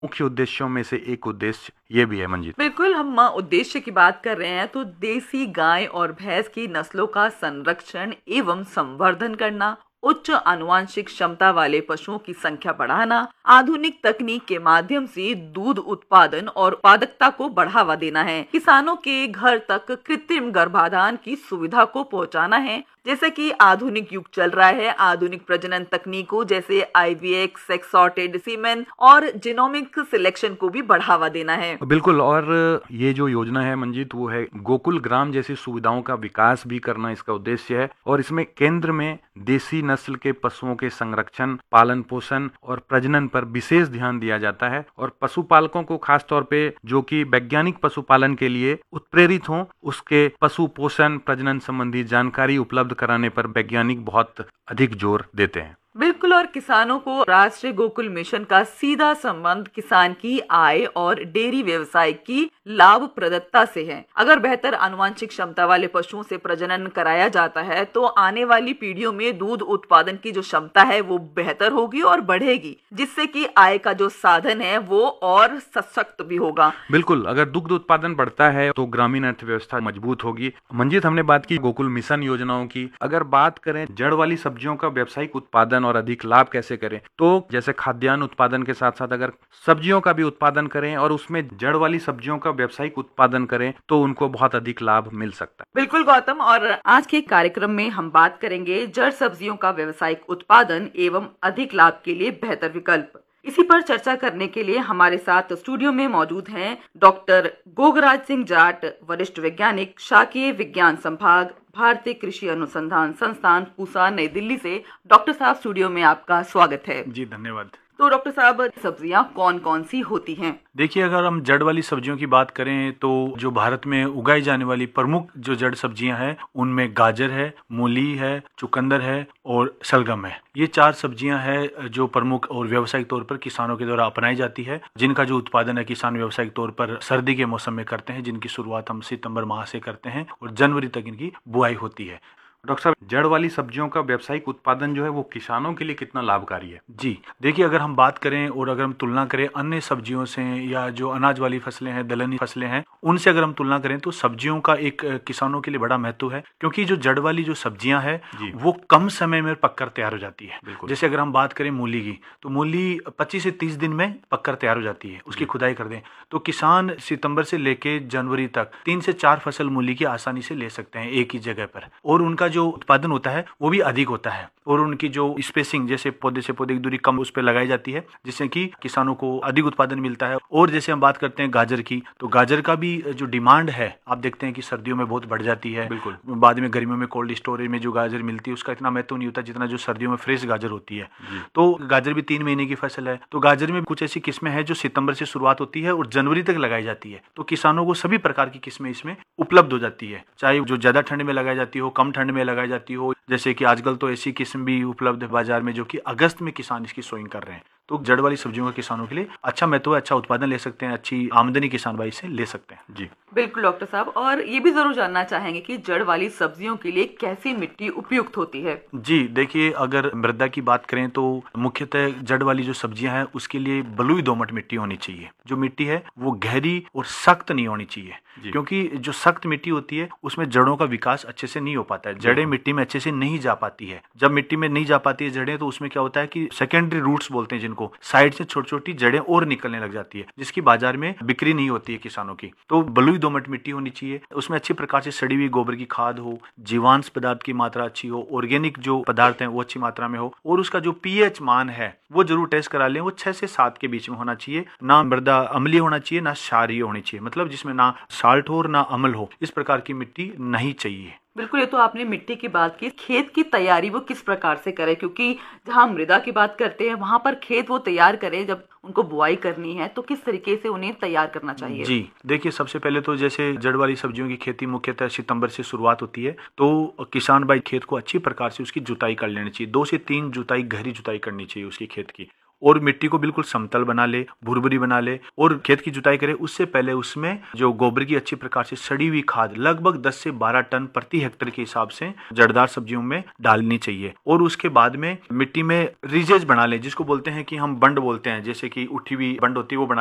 मुख्य उद्देश्यों में से एक उद्देश्य ये भी है मंजीत। बिल्कुल, हम उद्देश्य की बात कर रहे हैं तो देसी गाय और भैंस की नस्लों का संरक्षण एवं संवर्धन करना, उच्च आनुवांशिक क्षमता वाले पशुओं की संख्या बढ़ाना, आधुनिक तकनीक के माध्यम से दूध उत्पादन और उत्पादकता को बढ़ावा देना है, किसानों के घर तक कृत्रिम गर्भाधान की सुविधा को पहुंचाना है। जैसे कि आधुनिक युग चल रहा है, आधुनिक प्रजनन तकनीकों जैसे आईवीएक्स, सेक्स सॉर्टेड सीमेन और जीनोमिक सिलेक्शन को भी बढ़ावा देना है। बिल्कुल, और ये जो योजना है मंजीत वो है गोकुल ग्राम जैसी सुविधाओं का विकास भी करना इसका उद्देश्य है। और इसमें केंद्र में देसी नस्ल के पशुओं के संरक्षण, पालन पोषण और प्रजनन पर विशेष ध्यान दिया जाता है। और पशुपालकों को खास तौर पे जो कि वैज्ञानिक पशुपालन के लिए उत्प्रेरित हों, उसके पशु पोषण प्रजनन संबंधी जानकारी उपलब्ध कराने पर वैज्ञानिक बहुत अधिक जोर देते हैं। बिल्कुल, और किसानों को राष्ट्रीय गोकुल मिशन का सीधा संबंध किसान की आय और डेयरी व्यवसाय की लाभप्रदता से है। अगर बेहतर आनुवांशिक क्षमता वाले पशुओं से प्रजनन कराया जाता है तो आने वाली पीढ़ियों में दूध उत्पादन की जो क्षमता है वो बेहतर होगी और बढ़ेगी, जिससे कि आय का जो साधन है वो और सशक्त भी होगा। बिल्कुल, अगर दुग्ध उत्पादन बढ़ता है तो ग्रामीण अर्थव्यवस्था मजबूत होगी। मंजीत, हमने बात की गोकुल मिशन योजनाओं की। अगर बात करें जड़ वाली सब्जियों का व्यावसायिक उत्पादन और अधिक लाभ कैसे करें, तो जैसे खाद्यान्न उत्पादन के साथ साथ अगर सब्जियों का भी उत्पादन करें और उसमें जड़ वाली सब्जियों का व्यावसायिक उत्पादन करें तो उनको बहुत अधिक लाभ मिल सकता है। बिल्कुल गौतम, और आज के कार्यक्रम में हम बात करेंगे जड़ सब्जियों का व्यावसायिक उत्पादन एवं अधिक लाभ के लिए बेहतर विकल्प। इसी पर चर्चा करने के लिए हमारे साथ स्टूडियो में मौजूद हैं डॉक्टर गोगराज सिंह जाट, वरिष्ठ वैज्ञानिक, शाकीय विज्ञान संभाग, भारतीय कृषि अनुसंधान संस्थान, पूसा, नई दिल्ली से। डॉक्टर साहब, स्टूडियो में आपका स्वागत है। जी धन्यवाद। तो डॉक्टर साहब, सब्जियां कौन कौन सी होती हैं? देखिए, अगर हम जड़ वाली सब्जियों की बात करें तो जो भारत में उगाई जाने वाली प्रमुख जो जड़ सब्जियां हैं उनमें गाजर है, मूली है, चुकंदर है और शलगम है। ये 4 सब्जियां हैं जो प्रमुख और व्यावसायिक तौर पर किसानों के द्वारा अपनाई जाती है, जिनका जो उत्पादन है किसान व्यावसायिक तौर पर सर्दी के मौसम में करते हैं, जिनकी शुरुआत हम सितंबर माह से करते हैं और जनवरी तक इनकी बुआई होती है। डॉक्टर साहब, जड़ वाली सब्जियों का व्यावसायिक उत्पादन जो है वो किसानों के लिए कितना लाभकारी है? जी देखिए, अगर हम बात करें और अगर हम तुलना करें अन्य सब्जियों से या जो अनाज वाली फसलें हैं, दलहनी फसलें हैं, उनसे अगर हम तुलना करें तो सब्जियों का एक किसानों के लिए बड़ा महत्व है, क्योंकि जो जड़ वाली जो सब्जियां हैं वो कम समय में पककर तैयार हो जाती है। जैसे अगर हम बात करें मूली की, तो मूली 25 से 30 दिन में पककर तैयार हो जाती है। उसकी खुदाई कर दें तो किसान सितंबर से लेके जनवरी तक 3 से 4 फसल मूली की आसानी से ले सकते हैं एक ही जगह पर, और उनका जो उत्पादन होता है वो भी अधिक होता है। और उनकी जो स्पेसिंग, जैसे पौधे से पौधे की दूरी कम उस पर लगाई जाती है, जिससे कि किसानों को अधिक उत्पादन मिलता है। और जैसे हम बात करते हैं गाजर की, तो गाजर का भी जो डिमांड है आप देखते हैं कि सर्दियों में बहुत बढ़ जाती है। बिल्कुल, बाद में गर्मियों में कोल्ड स्टोरेज में जो गाजर मिलती है उसका इतना महत्व नहीं होता जितना जो सर्दियों में फ्रेश गाजर होती है। तो गाजर भी 3 महीने की फसल है। तो गाजर में कुछ ऐसी किस्में हैं जो सितंबर से शुरुआत होती है और जनवरी तक लगाई जाती है। तो किसानों को सभी प्रकार की किस्में इसमें उपलब्ध हो जाती है, चाहे जो ज्यादा ठंड में लगाई जाती हो, कम ठंड में लगाई जाती हो। जैसे कि आजकल तो ऐसी किस्म भी उपलब्ध है बाजार में जो कि अगस्त में किसान इसकी सोइंग कर रहे हैं। तो जड़ वाली सब्जियों का किसानों के लिए अच्छा महत्व है, अच्छा उत्पादन ले सकते हैं, अच्छी आमदनी किसान भाई से ले सकते हैं। जी बिल्कुल डॉक्टर साहब, और ये भी जरूर जानना चाहेंगे कि जड़ वाली सब्जियों के लिए कैसी मिट्टी उपयुक्त होती है? जी देखिए, अगर मृदा की बात करें तो मुख्यतः जड़ वाली जो सब्जियां हैं उसके लिए बलुई दोमट मिट्टी होनी चाहिए। जो मिट्टी है वो गहरी और सख्त नहीं होनी चाहिए, क्योंकि जो सख्त मिट्टी होती है उसमें जड़ों का विकास अच्छे से नहीं हो पाता है। जड़ें मिट्टी में अच्छे से नहीं जा पाती है। जब मिट्टी में नहीं जा पाती है जड़ें, तो उसमें क्या होता है कि सेकेंडरी रूट्स बोलते हैं जिनको, साइड से छोटी छोटी जड़ें और निकलने लग जाती है, जिसकी बाजार में बिक्री नहीं होती है किसानों की। तो बलुई दोमट मिट्टी होनी चाहिए, उसमें अच्छी प्रकार से सड़ी हुई गोबर की खाद हो, जीवांश पदार्थ की मात्रा अच्छी हो, ऑर्गेनिक जो पदार्थ हैं वो अच्छी मात्रा में हो, और उसका जो पीएच मान है वो जरूर टेस्ट करा लें। वो 6 से 7 के बीच में होना चाहिए। ना मृदा अम्लीय होना चाहिए, ना क्षारीय होनी चाहिए, मतलब जिसमें ना साल्ट हो और ना अम्ल हो, इस प्रकार की मिट्टी नहीं चाहिए। बिल्कुल, ये तो आपने मिट्टी की बात की। खेत की तैयारी वो किस प्रकार से करें, क्योंकि जहाँ मृदा की बात करते हैं वहां पर खेत वो तैयार करें, जब उनको बुआई करनी है तो किस तरीके से उन्हें तैयार करना चाहिए? जी देखिए, सबसे पहले तो जैसे जड़ वाली सब्जियों की खेती मुख्यतः सितंबर से शुरुआत होती है, तो किसान भाई खेत को अच्छी प्रकार से उसकी जुताई कर लेनी चाहिए। 2 से 3 जुताई, गहरी जुताई करनी चाहिए उसकी खेत की। और मिट्टी को बिल्कुल समतल बना ले, भुरभुरी बना ले और खेत की जुताई करे। उससे पहले उसमें जो गोबर की अच्छी प्रकार से सड़ी हुई खाद लगभग 10 से 12 टन प्रति हेक्टेयर के हिसाब से जड़दार सब्जियों में डालनी चाहिए। और उसके बाद में मिट्टी में रिजेज बना ले, जिसको बोलते हैं कि हम बंड बोलते हैं, जैसे कि उठी हुई बंड होती है वो